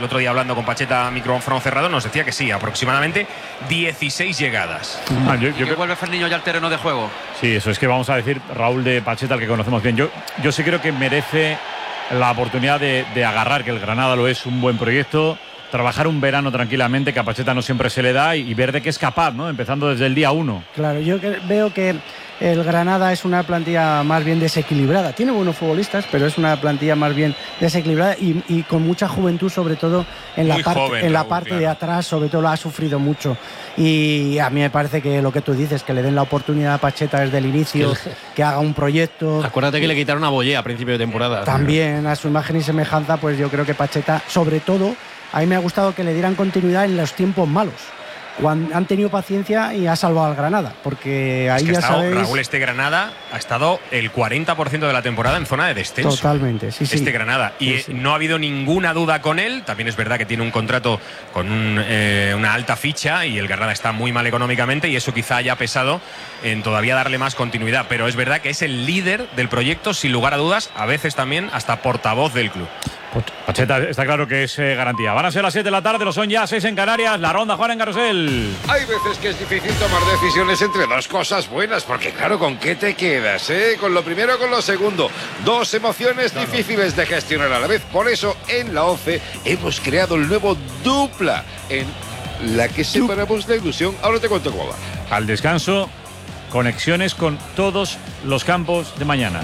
el otro día hablando con Pacheta a micrófono cerrado, nos decía que sí, aproximadamente 16 llegadas. Que vuelve Fernandinho ya al terreno de juego. Sí, eso es que vamos a decir, Raúl de Pacheta, al que conocemos bien. Yo sí creo que merece la oportunidad de agarrar, que el Granada lo es, un buen proyecto, trabajar un verano tranquilamente, que a Pacheta no siempre se le da, y ver de qué es capaz, ¿no? Empezando desde el día 1. Claro, yo veo que el Granada es una plantilla más bien desequilibrada. Tiene buenos futbolistas, pero es una plantilla más bien desequilibrada y con mucha juventud, sobre todo en la parte de atrás, sobre todo la ha sufrido mucho. Y a mí me parece que lo que tú dices, que le den la oportunidad a Pacheta desde el inicio, que haga un proyecto. Acuérdate que le quitaron a Boyé a principio de temporada. También a su imagen y semejanza, pues yo creo que Pacheta, sobre todo, a mí me ha gustado que le dieran continuidad en los tiempos malos. Cuando han tenido paciencia y ha salvado al Granada, porque ahí ya sabéis. Raúl, este Granada ha estado el 40% de la temporada en zona de descenso. Totalmente, sí. Este Granada. Y sí. No ha habido ninguna duda con él. También es verdad que tiene un contrato con una alta ficha y el Granada está muy mal económicamente y eso quizá haya pesado en todavía darle más continuidad. Pero es verdad que es el líder del proyecto, sin lugar a dudas, a veces también hasta portavoz del club. Pacheta está claro que es garantía. Van a ser las 7 de la tarde, lo son ya 6 en Canarias. La ronda, Juan, en Carrusel. Hay veces que es difícil tomar decisiones entre dos cosas buenas, porque claro, ¿con qué te quedas? ¿Con lo primero o con lo segundo? Dos emociones difíciles de gestionar a la vez. Por eso, en la OCE hemos creado el nuevo Dupla, en la que separamos la ilusión. Ahora te cuento cómo va. Al descanso, conexiones con todos los campos de mañana.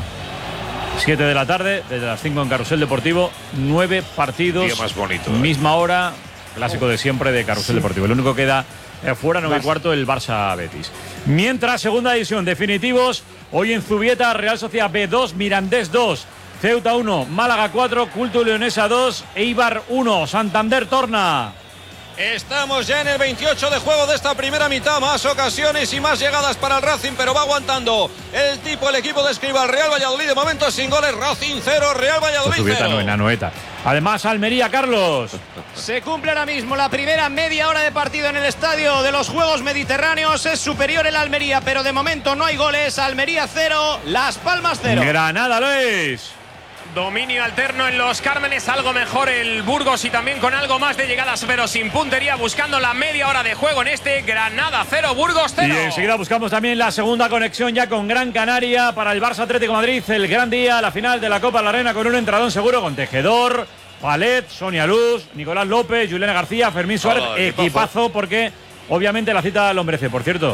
7 de la tarde, desde las 5 en Carrusel Deportivo, 9 partidos. Día más bonito. Misma hora, clásico de siempre de Carrusel Deportivo. El único que queda fuera, 9:15, el Barça-Betis. Mientras, segunda división, definitivos. Hoy en Zubieta, Real Sociedad B2, Mirandés 2, Ceuta 1, Málaga 4, Culto Leonesa 2, Eibar 1, Santander torna. Estamos ya en el 28 de juego de esta primera mitad. Más ocasiones y más llegadas para el Racing, pero va aguantando el equipo de Escribal. Real Valladolid de momento sin goles. Racing 0, Real Valladolid 0. No, Anoeta. Además, Almería, Carlos. Se cumple ahora mismo la primera media hora de partido en el estadio de los Juegos Mediterráneos. Es superior el Almería, pero de momento no hay goles. Almería 0, Las Palmas 0. Granada, Luis. Dominio alterno en los Cármenes, algo mejor el Burgos y también con algo más de llegadas, pero sin puntería, buscando la media hora de juego en este Granada 0, Burgos 0. Y enseguida buscamos también la segunda conexión ya con Gran Canaria para el Barça Atlético de Madrid, el gran día, la final de la Copa de la Reina con un entradón seguro con Tejedor, Palet, Sonia Luz, Nicolás López, Juliana García, Fermín Suárez, equipazo porque obviamente la cita lo merece. Por cierto,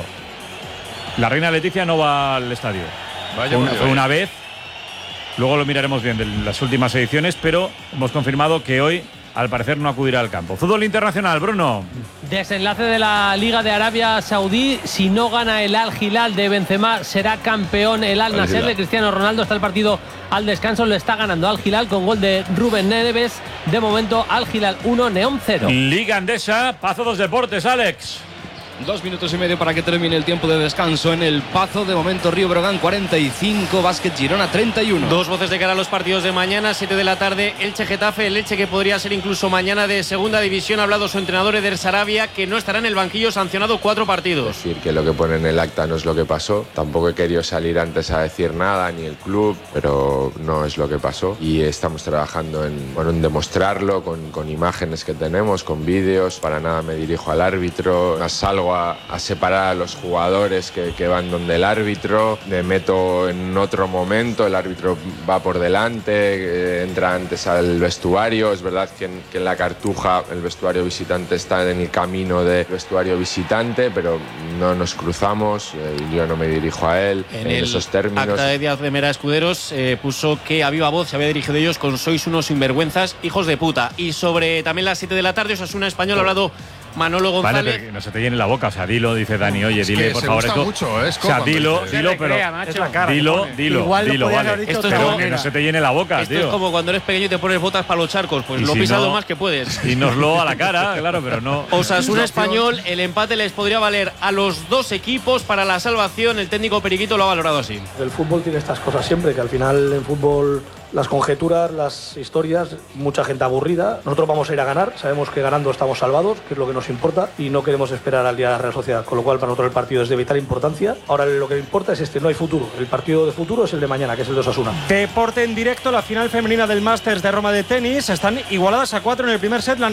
la reina Leticia no va al estadio. Fue una vez. Luego lo miraremos bien de las últimas ediciones, pero hemos confirmado que hoy, al parecer, no acudirá al campo. Fútbol internacional, Bruno. Desenlace de la Liga de Arabia Saudí. Si no gana el Al Hilal de Benzema, será campeón el Al Nassr de Cristiano Ronaldo. Está el partido al descanso, lo está ganando Al Hilal con gol de Rubén Neves. De momento, Al Hilal 1, Neom 0. Liga Andesa, Pazo dos Deportes, Alex. 2 minutos y medio para que termine el tiempo de descanso en el Pazo. De momento Río Brogan 45, Básquet Girona 31. Dos voces de cara a los partidos de mañana, 7 de la tarde, Elche Getafe, el Elche que podría ser incluso mañana de segunda división. Ha hablado su entrenador Eder Sarabia, que no estará en el banquillo, sancionado 4 partidos. Decir que lo que pone en el acta no es lo que pasó. Tampoco he querido salir antes a decir nada, ni el club, pero no es lo que pasó. Y estamos trabajando en demostrarlo con imágenes que tenemos, con vídeos. Para nada me dirijo al árbitro, salgo a separar a los jugadores que van donde el árbitro, me meto en otro momento, el árbitro va por delante, entra antes al vestuario. Es verdad que en la Cartuja el vestuario visitante está en el camino del vestuario visitante, pero no nos cruzamos, yo no me dirijo a él en esos términos. Acta de Díaz de Mera Escuderos puso que a viva voz se había dirigido a ellos con "sois unos sinvergüenzas, hijos de puta". Y sobre también las 7 de la tarde, Osasuna Español, ha hablado Manolo González. Vale, pero que no se te llene la boca, o sea, dilo, dice Dani, oye, dile, por favor, esto. Mucho, o sea, dilo, pero es la cara, dilo, vale. Esto es pero como, que no se te llene la boca, esto tío. es como cuando eres pequeño y te pones botas para los charcos, pues Y lo si pisas no, lo más que puedes. Dínoslo a la cara, claro, pero no. Osasuna Español, el empate les podría valer a los dos equipos para la salvación. El técnico Periquito lo ha valorado así. El fútbol tiene estas cosas siempre, que al final en fútbol las conjeturas, las historias, mucha gente aburrida. Nosotros vamos a ir a ganar, sabemos que ganando estamos salvados, que es lo que nos importa, y no queremos esperar al día de la Real Sociedad, con lo cual para nosotros el partido es de vital importancia. Ahora lo que importa es no hay futuro. El partido de futuro es el de mañana, que es el de Osasuna. Deporte en directo, la final femenina del Masters de Roma de tenis. Están igualadas a 4 en el primer set.